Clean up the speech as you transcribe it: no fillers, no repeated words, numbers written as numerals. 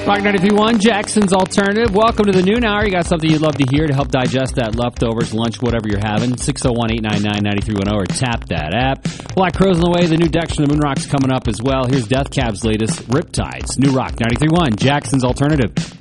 Rock 93.1, Jackson's Alternative. Welcome to the noon hour. You got something you'd love to hear to help digest that leftovers, lunch, whatever you're having. 601-899-9310 or tap that app. Black Crowes on the way. The new Decks from the Moon Rock's coming up as well. Here's Death Cab's latest, Riptides. New Rock 93.1, Jackson's Alternative.